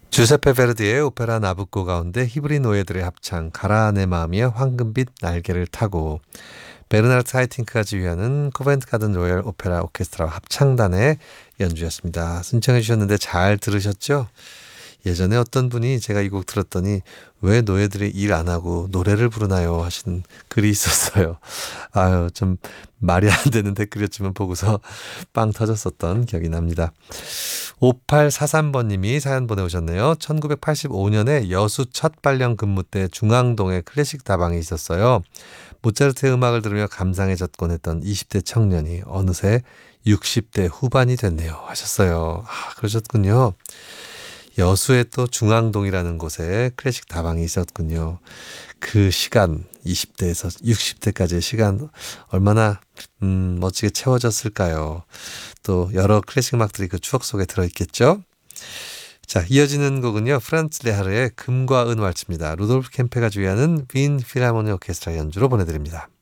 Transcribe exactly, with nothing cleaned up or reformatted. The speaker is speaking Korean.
주세페 베르디의 오페라 나부코 가운데 히브리 노예들의 합창 가라 내 마음이여 황금빛 날개를 타고, 베르나르트 하이팅크가 지휘하는 코벤트 가든 로열 오페라 오케스트라와 합창단의 연주였습니다. 신청해 주셨는데 잘 들으셨죠? 예전에 어떤 분이 제가 이 곡 들었더니 왜 노예들이 일 안 하고 노래를 부르나요 하시는 글이 있었어요. 아유, 좀 말이 안 되는 댓글이었지만 보고서 빵 터졌었던 기억이 납니다. 오팔사삼 번님이 사연 보내오셨네요. 천구백팔십오 년에 여수 첫 발령 근무 때 중앙동에 클래식 다방이 있었어요. 모차르트의 음악을 들으며 감상해졌곤 했던 이십 대 청년이 어느새 육십 대 후반이 됐네요 하셨어요. 아, 그러셨군요. 여수에 또 중앙동이라는 곳에 클래식 다방이 있었군요. 그 시간, 이십 대에서 육십 대까지의 시간 얼마나 음, 멋지게 채워졌을까요? 또 여러 클래식 음악들이 그 추억 속에 들어있겠죠? 자, 이어지는 곡은요, 프란츠 레하르의 금과 은 왈츠입니다. 루돌프 캠페가 주휘하는 빈 필하모니 오케스트라 연주로 보내드립니다.